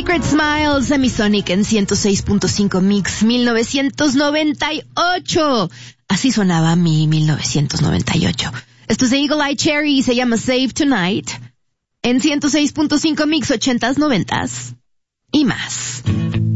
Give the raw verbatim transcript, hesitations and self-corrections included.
Secret Smiles, Semisonic en ciento seis punto cinco Mix mil novecientos noventa y ocho. Así sonaba mi mil novecientos noventa y ocho. Esto es de Eagle Eye Cherry y se llama Save Tonight en ciento seis punto cinco Mix ochentas, noventas y más.